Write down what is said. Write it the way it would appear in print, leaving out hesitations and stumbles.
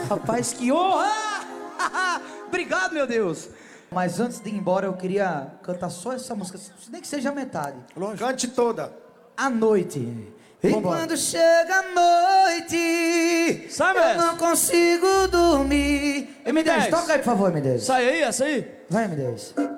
Rapaz, que honra! Obrigado, meu Deus. Mas antes de ir embora, eu queria cantar só essa música, nem que seja a metade. Lógico. Cante toda. À noite. E Vambora. quando chega a noite, Sai, eu mestre. não consigo dormir. M10, toca aí, por favor, M10. Sai aí, essa aí. Vai, M10.